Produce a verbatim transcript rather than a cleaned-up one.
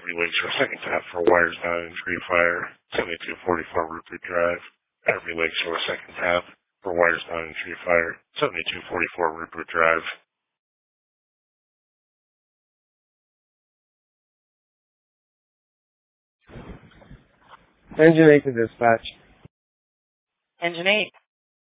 Every Lakeshore second tap for wires not in tree fire, seventy-two forty-four Rupert Drive. Every Lakeshore second tap for wires not in tree fire, seventy-two forty-four Rupert Drive. Engine eight to dispatch. Engine eight,